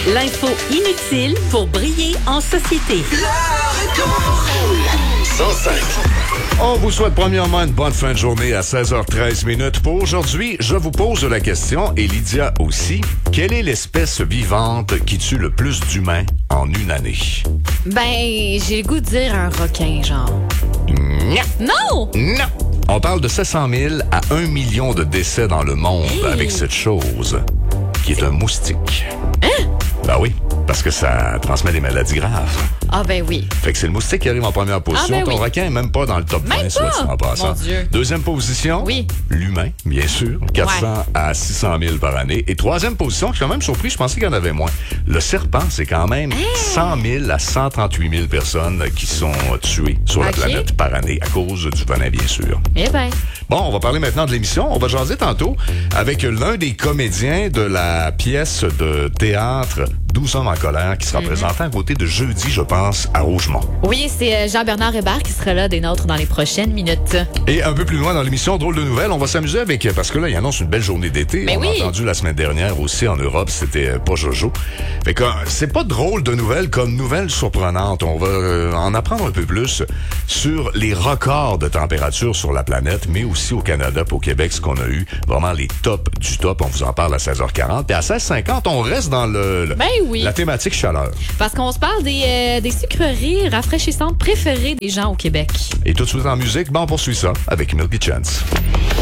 L'info inutile pour briller en société. 105. On vous souhaite premièrement une bonne fin de journée à 16h13 minutes. Pour aujourd'hui, je vous pose la question, et Lydia aussi, quelle est l'espèce vivante qui tue le plus d'humains en une année? Ben, j'ai le goût de dire un requin, genre. Non! Non! On parle de 700 000 à 1 million de décès dans le monde avec cette chose, qui est un moustique. Hein? Ben oui, parce que ça transmet des maladies graves. Ah ben oui. Fait que c'est le moustique qui arrive en première position. Ah ben Ton oui. requin n'est même pas dans le top 20, Même soit dit pas? en passant. Mon Dieu. Deuxième position, Oui. l'humain, bien sûr, 400 à 600 000 par année. Et troisième position, je suis quand même surpris, je pensais qu'il y en avait moins. Le serpent, c'est quand même 100 000 à 138 000 personnes qui sont tuées sur la Ok. planète par année à cause du venin, bien sûr. Eh ben. Bon, on va parler maintenant de l'émission. On va jaser tantôt avec l'un des comédiens de la pièce de théâtre 12 hommes en colère qui sera présenté à côté de jeudi, je pense, à Rougemont. Oui, c'est Jean-Bernard Hébert qui sera là des nôtres dans les prochaines minutes. Et un peu plus loin dans l'émission, drôle de nouvelles, on va s'amuser avec, parce que là, il annonce une belle journée d'été. Mais on oui. a entendu la semaine dernière aussi en Europe, c'était pas Jojo. Fait que c'est pas drôle de nouvelles comme nouvelles surprenantes. On va en apprendre un peu plus sur les records de température sur la planète, mais aussi au Canada, puis au Québec, ce qu'on a eu. Vraiment les tops du top. On vous en parle à 16h40. Et à 16h50, on reste dans Ben oui. la thématique chaleur. Parce qu'on se parle des sucreries rafraîchissantes préférées des gens au Québec. Et tout de suite en musique, ben on poursuit ça avec Milky Chance.